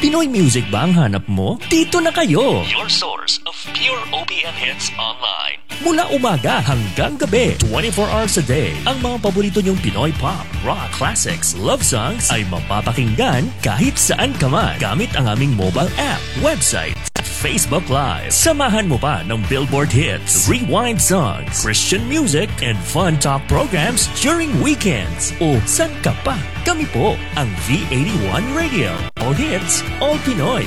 Pinoy music ba ang hanap mo? Dito na kayo! Your source of pure OPM hits online. Mula umaga hanggang gabi, 24 hours a day, ang mga paborito niyong Pinoy pop, rock, classics, love songs ay mapapakinggan kahit saan ka man gamit ang aming mobile app, website, at Facebook Live. Samahan mo pa ng Billboard hits, rewind songs, Christian music, and fun talk programs during weekends. O san ka pa? Kami po ang V81 Radio. All hits, all Pinoy.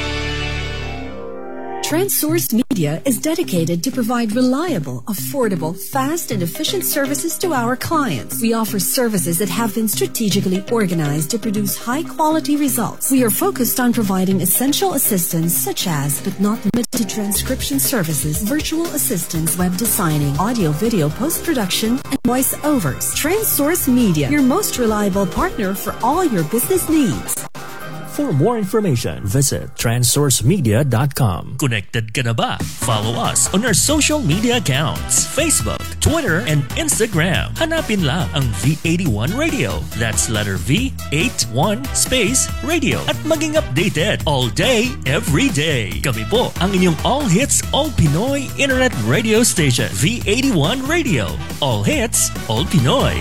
TransSource Media is dedicated to provide reliable, affordable, fast, and efficient services to our clients. We offer services that have been strategically organized to produce high-quality results. We are focused on providing essential assistance such as, but not limited to, transcription services, virtual assistance, web designing, audio-video post-production, and voice-overs. TransSource Media, your most reliable partner for all your business needs. For more information, visit transsourcemedia.com. Connected ka na ba? Follow us on our social media accounts, Facebook, Twitter, and Instagram. Hanapin lang ang V81 Radio. That's letter V81 space radio. At maging updated all day, every day. Kami po ang inyong all hits, all Pinoy internet radio station. V81 Radio. All hits, all Pinoy.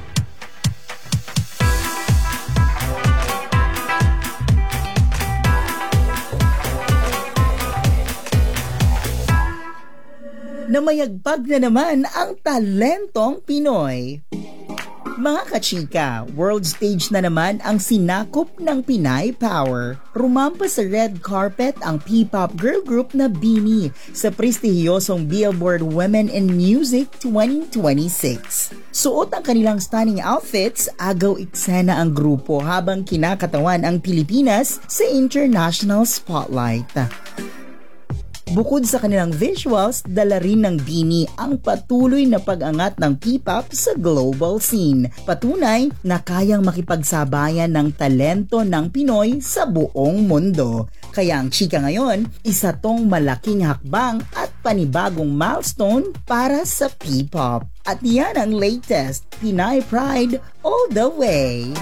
Namayagpag na naman ang talentong Pinoy. Mga kachika, world stage na naman ang sinakop ng Pinay Power. Rumampa sa red carpet ang P-pop girl group na BINI sa prestihiyosong Billboard Women in Music 2026. Suot ang kanilang stunning outfits, agaw eksena ang grupo habang kinakatawan ang Pilipinas sa international spotlight. Bukod sa kanilang visuals, dala rin ng BINI ang patuloy na pag-angat ng P-pop sa global scene. Patunay na kayang makipagsabayan ng talento ng Pinoy sa buong mundo. Kaya ang chika ngayon, isa tong malaking hakbang at panibagong milestone para sa P-pop. At yan ang latest, Pinay Pride all the way!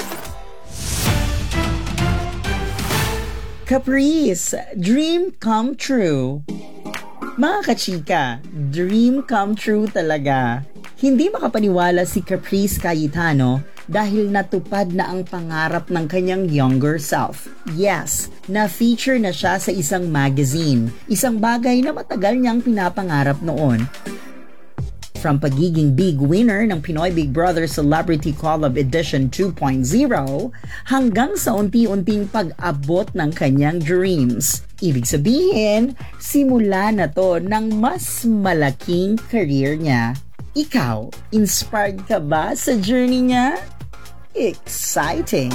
Caprice, dream come true. Mga kachika, dream come true talaga. Hindi makapaniwala si Caprice Cayetano dahil natupad na ang pangarap ng kanyang younger self. Yes, na-feature na siya sa isang magazine, isang bagay na matagal niyang pinapangarap noon. From pagiging big winner ng Pinoy Big Brother Celebrity Collab Edition 2.0 hanggang sa unti-unting pag-abot ng kanyang dreams. Ibig sabihin, simula na to ng mas malaking career niya. Ikaw, inspired ka ba sa journey niya? Exciting!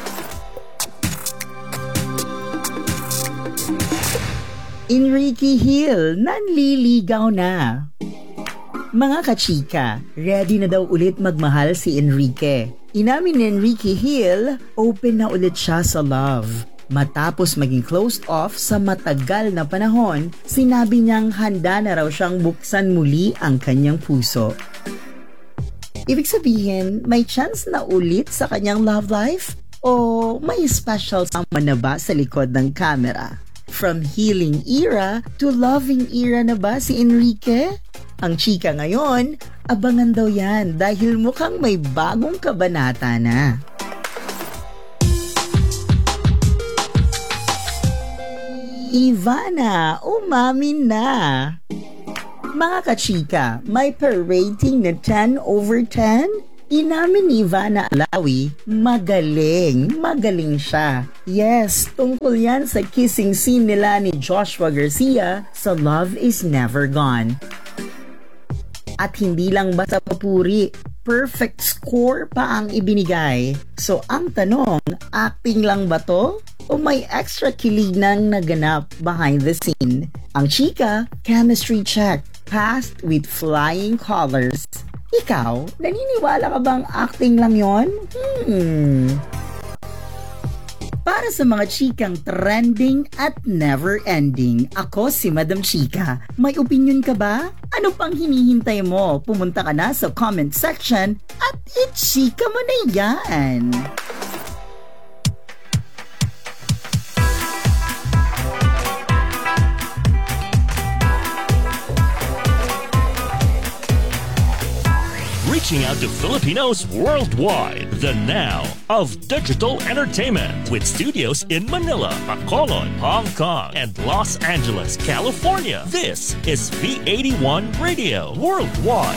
Enrique Hill, nanliligaw na. Mga kachika, ready na daw ulit magmahal si Enrique. Inamin ni Enrique Hill, open na ulit siya sa love. Matapos maging closed off sa matagal na panahon, sinabi niyang handa na raw siyang buksan muli ang kanyang puso. Ibig sabihin, may chance na ulit sa kanyang love life? O may special someone na ba sa likod ng camera? From healing era to loving era na ba si Enrique? Ang chika ngayon, abangan daw yan dahil mukhang may bagong kabanata na. Ivana, umamin na. Mga kachika, may per-rating na 10 over 10? Inamin ni Ivana Alawi, magaling siya. Yes, tungkol yan sa kissing scene nila ni Joshua Garcia sa Love Is Never Gone. At hindi lang basta papuri, perfect score pa ang ibinigay. So ang tanong, acting lang ba to? O may extra kilig nang naganap behind the scene? Ang chika, chemistry check, passed with flying colors. Ikaw, naniniwala ka bang acting lang yon? Para sa mga chikang trending at never-ending, ako si Madam Chika. May opinion ka ba? Ano pang hinihintay mo? Pumunta ka na sa comment section at i-chika mo na yan! reaching out to Filipinos worldwide. The now of digital entertainment with studios in Manila, Bacolod, Hong Kong, and Los Angeles, California. This is V81 Radio Worldwide.